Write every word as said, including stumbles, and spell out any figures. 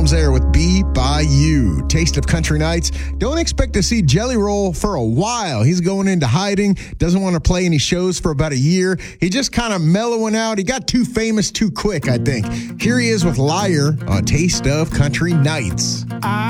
there with Be By You. Taste of Country Nights. Don't expect to see Jelly Roll for a while. He's going into hiding. Doesn't want to play any shows for about a year. He just kind of mellowing out. He got too famous too quick, I think. Here he is with Liar on Taste of Country Nights. I